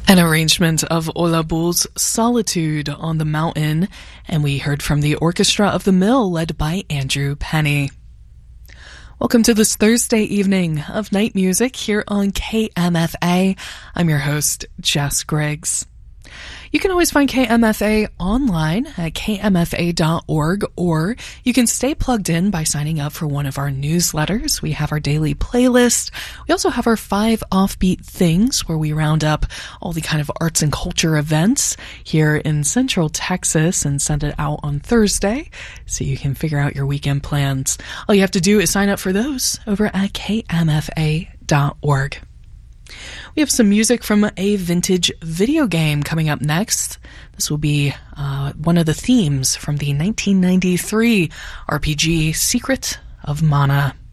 An arrangement of Ola Bull's Solitude on the Mountain, and we heard from the Orchestra of the Mill led by Andrew Penny. Welcome to this Thursday evening of night music here on KMFA. I'm your host, Jess Griggs. You can always find KMFA online at kmfa.org, or you can stay plugged in by signing up for one of our newsletters. We have our daily playlist. We also have our 5 offbeat things, where we round up all the kind of arts and culture events here in Central Texas and send it out on Thursday so you can figure out your weekend plans. All you have to do is sign up for those over at kmfa.org. We have some music from a vintage video game coming up next. This will be one of the themes from the 1993 RPG Secret of Mana.